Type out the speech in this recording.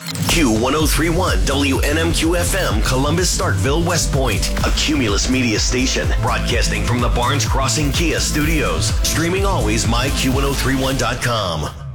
Q1031 WNMQ FM, Columbus, Starkville, West Point. A Cumulus Media station broadcasting from the Barnes Crossing Kia studios. Streaming always myQ1031.com.